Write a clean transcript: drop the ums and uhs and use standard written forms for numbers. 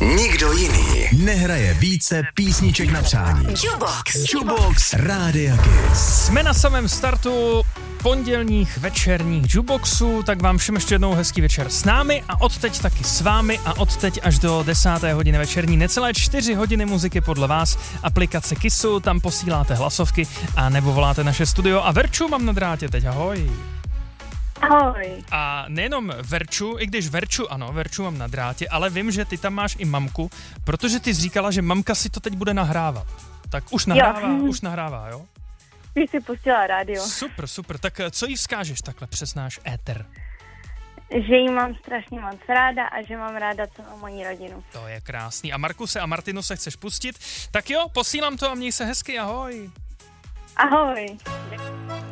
Nikdo jiný nehraje více písniček na přání. Jukebox Rádia Kiss. Jsme na samém startu pondělních večerních Jukeboxů, tak vám všem ještě jednou hezký večer s námi a odteď taky s vámi a odteď až do 10. hodiny večerní necelé 4 hodiny muziky podle vás. Aplikace Kissu, tam posíláte hlasovky a nebo voláte naše studio a Verču mám na drátě teď, ahoj. Ahoj. A nejenom Verču, i když Verču mám na drátě, ale vím, že ty tam máš i mamku, protože ty jsi říkala, že mamka si to teď bude nahrávat. Tak už nahrává, jo? Už si pustila rádio. Super, tak co jí vzkážeš takhle přes náš éter? Že jí mám strašně moc ráda a že mám ráda celou moji rodinu. To je krásný. A Markuse a Martinu se chceš pustit? Tak jo, posílám to a měj se hezky, ahoj. Ahoj.